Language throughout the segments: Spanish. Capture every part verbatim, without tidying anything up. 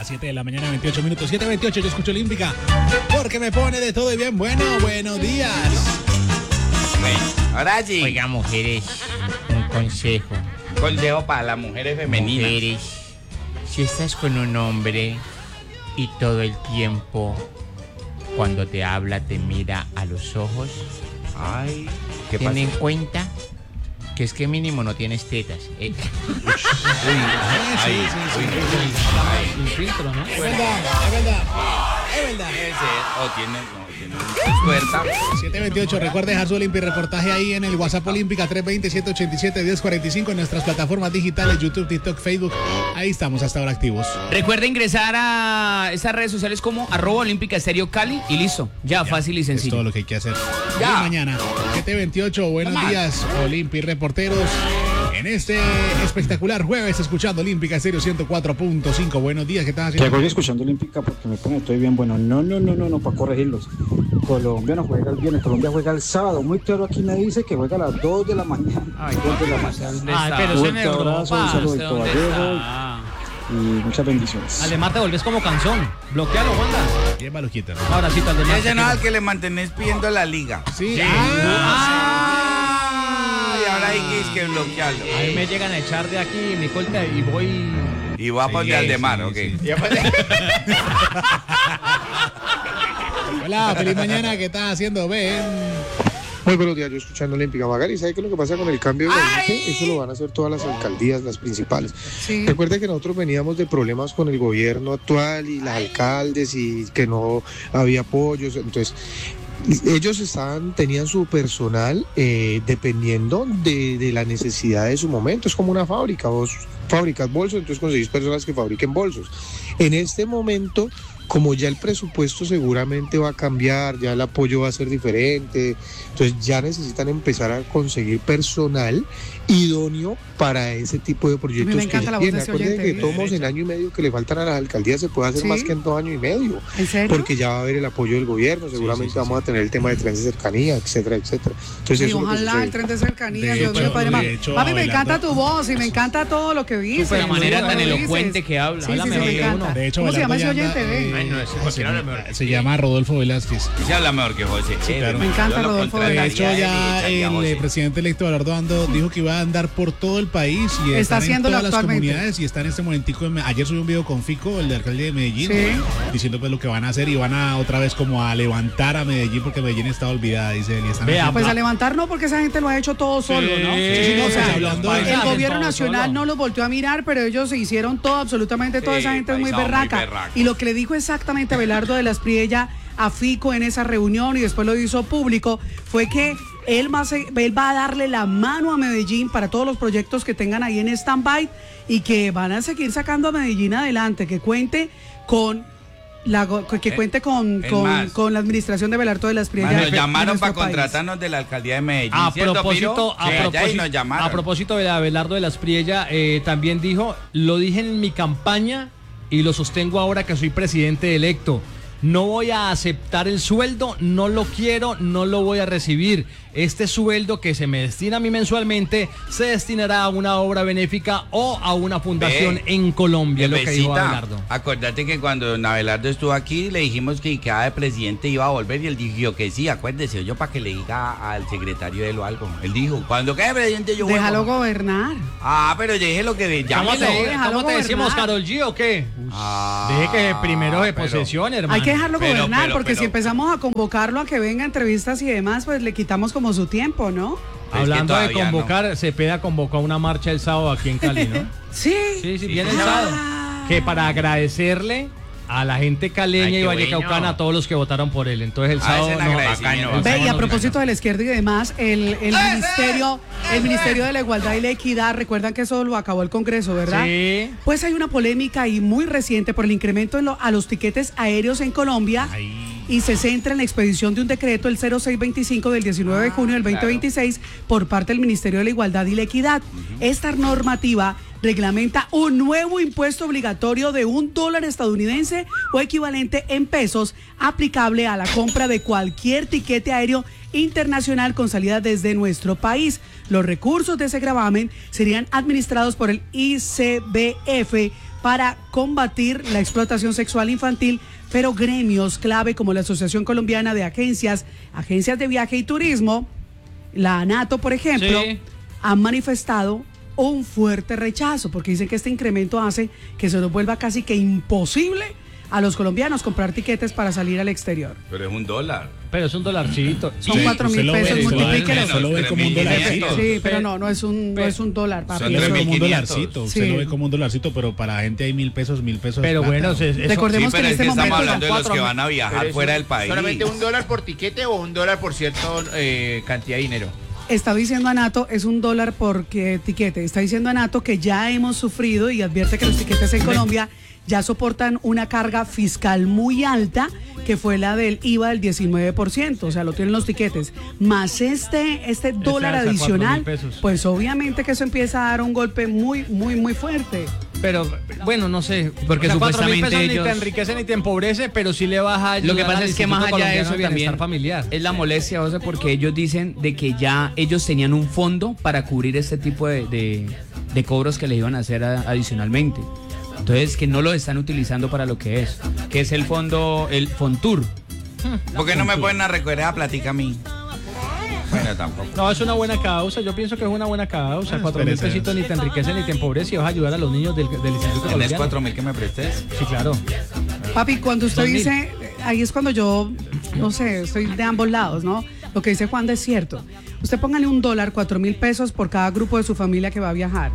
las siete de la mañana, veintiocho minutos. siete veintiocho, yo escucho Olímpica porque me pone de todo y bien. Bueno, buenos días. Bueno, ahora sí. Oiga, mujeres, un consejo. Consejo para las mujeres femeninas. Mujeres, si estás con un hombre y todo el tiempo cuando te habla te mira a los ojos, Ay, ¿qué ten pasa? en cuenta que es que mínimo no tienes tetas. Eh, Uy, ay, uy, Sin filtro, ¿no? Es verdad, es verdad. Es verdad. ese, o tiene, no, tiene un puerta. siete veintiocho, recuerde dejar su Olímpica reportaje ahí en el WhatsApp Olímpica tres dos cero, siete ocho siete, uno cero cuatro cinco en nuestras plataformas digitales, YouTube, TikTok, Facebook. Ahí estamos hasta ahora activos. Recuerda ingresar a estas redes sociales como arroba Olímpica Estéreo Cali y listo. Ya, fácil y Es sencillo. todo lo que hay que hacer. Ya. Y mañana, siete veintiocho, buenos Toma. días, Olímpica reporteros. En este espectacular jueves, escuchando Olímpica Estéreo ciento cuatro punto cinco. Buenos días, ¿qué estás Que haciendo? voy escuchando Olímpica porque me pone, estoy bien bueno. No, no, no, no, no, para corregirlos. Colombia no juega el viernes, Colombia juega el sábado. Muy claro aquí me dice que juega a las dos de la mañana. Ay, dos de la mañana. ¿dónde Ay, está? pero eso en Fuerte abrazo, un Europa. saludito ¿Dónde Vallejo está? y muchas bendiciones. Además te volvés como canzón. Bloquealo, Wanda. Bien, Maluquita. Un abracito al demás. Ese no es al que le mantenés pidiendo la liga. Sí. Ah, y ahora hay que, es que bloquearlo. A mí me llegan a echar de aquí mi corte y voy. Y va a Sí, poner al de mar, sí, ¿ok? sí. Hola, feliz mañana, ¿qué estás haciendo? Ven. Muy buenos días, yo escuchando Olímpica. Magali, ¿sabe qué es lo que pasa con el cambio de gabinete? Eso lo van a hacer todas las alcaldías, las principales. Sí. Recuerde que nosotros veníamos de problemas con el gobierno actual y las alcaldes y que no había apoyos, entonces ellos estaban, tenían su personal eh, dependiendo de, de la necesidad de su momento. Es como una fábrica, vos fabricas bolsos, entonces conseguís personas que fabriquen bolsos. En este momento, como ya el presupuesto seguramente va a cambiar, ya el apoyo va a ser diferente, entonces ya necesitan empezar a conseguir personal idóneo para ese tipo de proyectos. A mí me encanta que la tienen. voz de ese Acuérdense oyente, que todos en año y medio que le faltan a las alcaldías se puede hacer ¿Sí? más que en dos años y medio, ¿En serio? porque ya va a haber el apoyo del gobierno, seguramente sí, sí, vamos a tener el tema de trenes de cercanía, etcétera, etcétera. Entonces Sí, eso es lo que ojalá sucede. el tren de cercanía, De Dios hecho, mío, Padre de Mami. hecho, Papi, me bailando- encanta tu voz y me encanta todo lo que dices. Súper, la manera todo tan lo que elocuente dices. que habla. Sí, sí, Habla sí, mejor me que encanta. uno. De hecho, ¿Cómo se llama ese Belardo ya oyente? anda, Ve? eh, Ay, no, ese se cualquiera llama- habla mejor que Se llama Rodolfo Velázquez. Se habla mejor que José. Sí, claro. Me encanta Yo lo Rodolfo contrataría De Velázquez. hecho, y le ya echaría a el José. eh, presidente electo Abelardo Ando dijo que iba a andar por todo el país y Está están en haciéndolo todas las actualmente. comunidades y está en este momentico. en- Ayer subió un video con Fico, el de alcalde de Medellín, Sí. diciendo pues lo que van a hacer y van a otra vez como a levantar a Medellín porque Medellín está olvidada, dice él. Y están Vea, haciendo- Pues a levantar no, porque esa gente lo ha hecho todo solo, ¿no? sí, sí, no, O sea, pues, hablando de- el Hacen gobierno todo nacional solo. no los volteó a mirar, pero ellos se hicieron todo, absolutamente toda Sí, esa gente es muy paisano, muy berraca. berraca. Y lo que le dijo exactamente Abelardo de las Priella a Fico en esa reunión y después lo hizo público fue que él, más, él va a darle la mano a Medellín para todos los proyectos que tengan ahí en stand-by y que van a seguir sacando a Medellín adelante, que cuente con la go- que Eh, cuente con, es con, más. con la administración de Abelardo de las Priella. Mano, de llamaron nuestro para país. contratarnos de la alcaldía de Medellín. A ¿cierto, propósito, Piro? a Sí, allá y propósito, nos llamaron. a propósito de Abelardo de las Priella, eh, también dijo, lo dije en mi campaña y lo sostengo ahora que soy presidente electo. No voy a aceptar el sueldo, no lo quiero, no lo voy a recibir. Este sueldo que se me destina a mí mensualmente se destinará a una obra benéfica o a una fundación Ve, en Colombia, es lo que dijo Jefecita, Abelardo. Acuérdate que cuando don Abelardo estuvo aquí le dijimos que quedaba de presidente iba a volver y él dijo que sí, acuérdese, yo para que le diga al secretario de él o algo. Él dijo, cuando quede presidente yo Déjalo vuelvo. gobernar. Ah, pero yo dije lo que ¿Cómo llámelo. te, déjalo ¿cómo te decimos, gobernar. Carol G, o qué? Ah, Deje que primero de pero- posesión, hermano. Hay que dejarlo Pero, gobernar, pero, porque pero- si empezamos a convocarlo a que venga a entrevistas y demás, pues le quitamos como su tiempo, ¿no? que Hablando de todavía convocar, Cepeda convocó a una marcha el sábado aquí en Cali, ¿no? Sí. Sí, sí, viene el señor. sábado. Que para agradecerle a la gente caleña Ay, qué y vallecaucana, bueno. a todos los que votaron por él. Entonces el Ah, sábado es el no, agradecimiento. bacano, Ve, y a bacano, propósito bacano. de la izquierda y demás, el, el ministerio, el Ministerio de la Igualdad y la Equidad, recuerdan que eso lo acabó el Congreso, ¿verdad? Sí. Pues hay una polémica y muy reciente por el incremento en lo- a los tiquetes aéreos en Colombia. Y se centra en la expedición de un decreto, el cero seis veinticinco del diecinueve de junio del veinte veintiséis, por parte del Ministerio de la Igualdad y la Equidad. Esta normativa reglamenta un nuevo impuesto obligatorio de un dólar estadounidense o equivalente en pesos aplicable a la compra de cualquier tiquete aéreo internacional con salida desde nuestro país. Los recursos de ese gravamen serían administrados por el I C B F para combatir la explotación sexual infantil, pero gremios clave como la Asociación Colombiana de Agencias, Agencias de Viaje y Turismo, la ANATO, por ejemplo, Sí. han manifestado un fuerte rechazo, porque dicen que este incremento hace que se nos vuelva casi que imposible a los colombianos comprar tiquetes para salir al exterior. Pero es un dólar. Pero es un dolarcito. Son cuatro mil pesos, multiplíquelo. Usted lo ve como un dolarcito. Sí, pero no, no es un, no es un dólar, papi. Son Usted lo ve tres como un mil quinientos. dolarcito. Sí. Usted lo ve como un dolarcito, pero para la gente hay mil pesos, mil pesos. Pero plata. bueno, se- eso- Recordemos Sí, que pero en es este que estamos momento hablando de los cuatro que mil. van a viajar Pero fuera eso, del país. ¿solamente un dólar por tiquete o un dólar por cierta eh, cantidad de dinero? está diciendo Anato, es un dólar por qué tiquete. Está diciendo Anato que ya hemos sufrido y advierte que los tiquetes en Colombia ya soportan una carga fiscal muy alta, que fue la del I V A del diecinueve por ciento, o sea, lo tienen los tiquetes. Más este, este dólar hasta adicional, cuatro mil pesos. pues obviamente que eso empieza a dar un golpe muy, muy, muy fuerte. Pero bueno, no sé. Porque O sea, cuatro mil supuestamente pesos ni ellos- te enriquece ni te empobrece, pero sí le baja a Lo que ayudar pasa al es que Instituto más allá de Colombiano eso Bienestar también familiar. es la molestia, José, porque ellos dicen de que ya ellos tenían un fondo para cubrir este tipo de, de- de cobros que le iban a hacer a- adicionalmente. Entonces, que no lo están utilizando para lo que es, que es el fondo, el Fontur. ¿Por qué no me pueden a recordar a platica a mí? Bueno, tampoco. No, es una buena causa. Yo pienso que es una buena causa. Ah, Cuatro mil espérese. pesitos ni te enriquece ni te empobrece y vas a ayudar a los niños del, del Instituto ¿Tienes Colombiano. cuatro mil que me prestes? Sí, claro. Papi, cuando usted Dos mil. dice, ahí es cuando yo, no sé, estoy de ambos lados, ¿no? Lo que dice Juan es cierto. Usted póngale un dólar, cuatro mil pesos por cada grupo de su familia que va a viajar.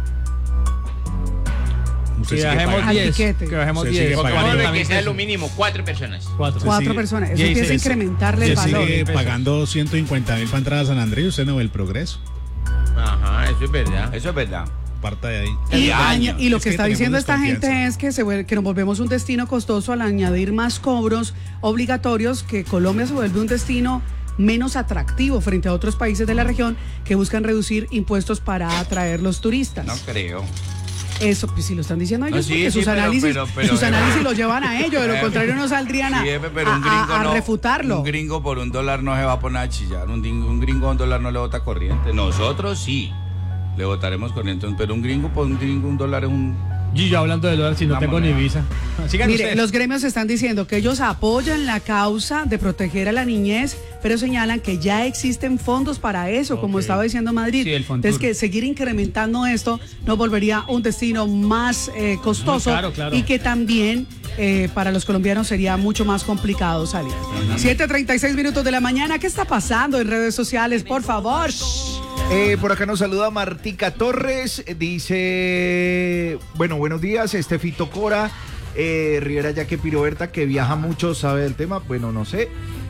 Usted Que sigue bajemos pagando. Al diez. tiquete. Que bajemos Usted diez. sigue pagando. cuarenta Bueno, mil que sea pesos. lo mínimo, cuatro personas. Cuatro. Cuatro sigue- personas. Eso y ahí empieza a se- incrementarle el Usted valor. sigue pesos. pagando ciento cincuenta mil para entrar a San Andrés y usted no ve el progreso. Ajá, eso es verdad. Eso es verdad. Parta de ahí. Y, Y aña- años. y lo Es que que está tenemos diciendo esta desconfianza. gente es que, se, vuel- que nos volvemos un destino costoso al añadir más cobros obligatorios, que Colombia se vuelve un destino menos atractivo frente a otros países de la región que buscan reducir impuestos para atraer los turistas. No creo. Eso, pues si lo están diciendo ellos, No, sí, porque sí, sus pero- análisis, pero- pero- sus análisis los llevan a ello, de lo Eh, contrario no saldrían a, Sí, jefe, pero un a- a- gringo a no- refutarlo. Un gringo por un dólar no se va a poner a chillar. Un, din- un gringo a un dólar no le bota corriente. Nosotros sí. Le votaremos corriente. Pero un gringo por un gringo un dólar es un... Y yo hablando de dólar si no Una tengo ni moneda. visa. Sigan Mire, ustedes. los gremios están diciendo que ellos apoyan la causa de proteger a la niñez, pero señalan que ya existen fondos para eso, como Ok. estaba diciendo Madrid. Sí, el Fontur. Entonces, que seguir incrementando esto nos volvería un destino más eh, costoso Claro, claro. y que también eh, para los colombianos sería mucho más complicado salir. siete treinta y seis minutos de la mañana. ¿Qué está pasando en redes sociales? Por favor. Eh, por acá nos saluda Martica Torres, eh, dice, bueno, buenos días, Estefito Cora, eh, Rivera Yaque Piroberta, que viaja mucho, sabe del tema, bueno, no sé.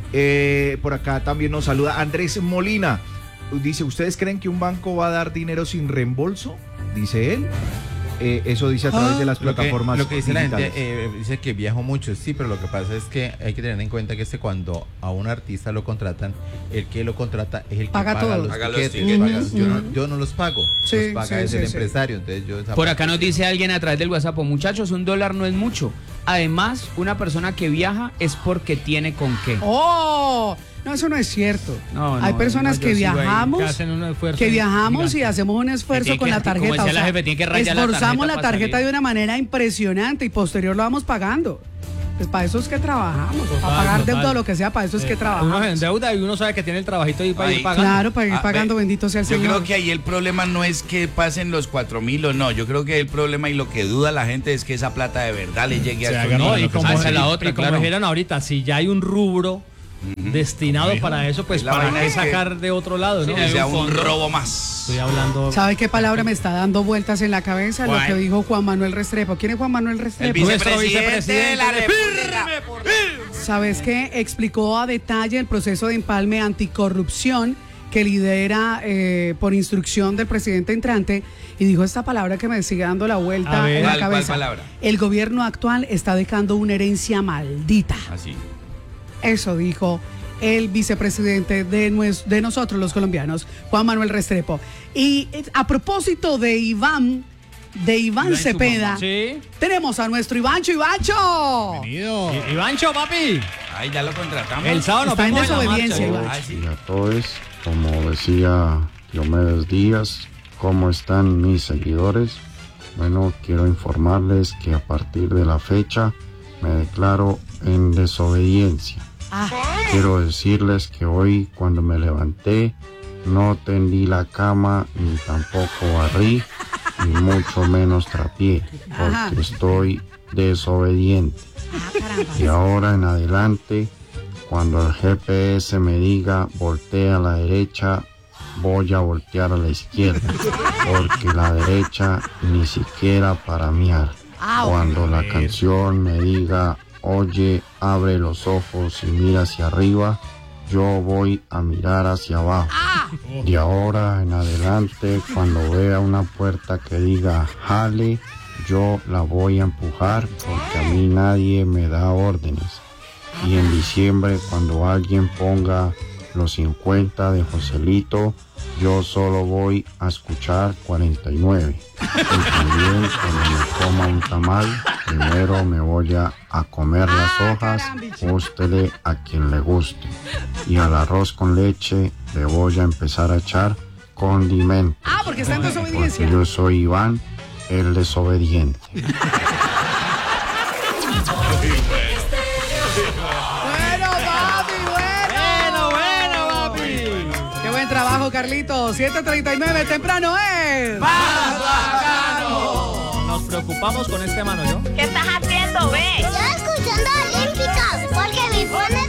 Eh, por acá también nos saluda Andrés Molina, dice, ¿ustedes creen que un banco va a dar dinero sin reembolso? Dice él. Eh, eso dice a través de las Lo que, plataformas lo que dice la gente, digitales. eh, dice que viajo mucho, sí, pero lo que pasa es que hay que tener en cuenta que este cuando a un artista lo contratan, el que lo contrata es el que Paga paga, todo. los Paga los tiquetes. tickets. paga- Ujú, yo, no, ujú. yo no los pago, Sí, los paga sí, es sí, el sí. empresario. Entonces yo esa Por parte- acá nos dice alguien a través del WhatsApp, muchachos, un dólar no es mucho. Además, una persona que viaja es porque tiene con qué. ¡Oh! No, eso no es cierto. No, no, Hay personas no, yo que sigo ahí, viajamos, que hacen un esfuerzo que viajamos gigante. y hacemos un esfuerzo tiene con que- la como tarjeta. decía o la sea, jefe, tiene que rayar la esforzamos tarjeta la para tarjeta salir. de una manera impresionante y posterior lo vamos pagando. Pues para eso es que trabajamos, para Total, pagar total. deuda o lo que sea, para eso es que Uno trabajamos. se endeuda y uno sabe que tiene el trabajito ahí para Ahí. ir pagando. Claro, para ir Ah, pagando, ve, bendito sea el Yo Señor. creo que ahí el problema no es que pasen los cuatro mil o no. Yo creo que el problema y lo que duda la gente es que esa plata de verdad le llegue Se a haga estos No, para y lo que como, se hace y- la otra, y como claro. dijeron ahorita, si ya hay un rubro destinado Dijo. para eso, pues La para vaina qué es que- sacar de otro lado, ¿no? que sea un robo más. Estoy hablando. ¿Sabe qué palabra me está dando vueltas en la cabeza? Lo ¿Cuál? que dijo Juan Manuel Restrepo. ¿Quién es Juan Manuel El Restrepo? Nuestro vicepresidente de la República. ¿Sabes qué? Explicó a detalle el proceso de empalme anticorrupción que lidera eh, por instrucción del presidente entrante y dijo esta palabra que me sigue dando la vuelta A ver. en la ¿Cuál- cuál cabeza. palabra? El gobierno actual está dejando una herencia maldita. Así. Eso dijo el vicepresidente de, nues- de nosotros los colombianos, Juan Manuel Restrepo. Y eh, a propósito de Iván, de Iván, Iván y su Cepeda, mamá. Sí. tenemos a nuestro Ivancho, Ivancho. Bienvenido. I- Ivancho, papi. Ahí ya lo contratamos. El sábado nos Está en vemos la desobediencia, marcha. Iván. Ah, sí. Hola a todos, como decía Diomedes Díaz, ¿cómo están mis seguidores? Bueno, quiero informarles que a partir de la fecha me declaro en desobediencia. Ah. Quiero decirles que hoy cuando me levanté no tendí la cama ni tampoco barrí ni mucho menos trapié Ajá. porque estoy desobediente. Ah, caramba. Y ahora en adelante, cuando el G P S me diga voltea a la derecha, voy a voltear a la izquierda, porque la derecha ni siquiera para miar. Ah, Cuando la canción me diga oye, abre los ojos y mira hacia arriba, yo voy a mirar hacia abajo. De ahora en adelante, cuando vea una puerta que diga jale, yo la voy a empujar porque a mí nadie me da órdenes. Y en diciembre, cuando alguien ponga los cincuenta de Joselito, yo solo voy a escuchar cuarenta y nueve. Y también cuando me coma un tamal, primero me voy a, a comer las hojas, gústele a quien le guste. Y al arroz con leche le voy a empezar a echar condimento. Ah, porque está en desobediencia. Porque yo soy Iván, el desobediente. Bueno, papi, bueno. Bueno, bueno, papi. Qué buen trabajo, Carlitos. siete treinta y nueve, temprano es. Nos preocupamos con este mano, ¿yo? ¿Qué estás haciendo, ve? Estoy escuchando Olímpica, porque mi phone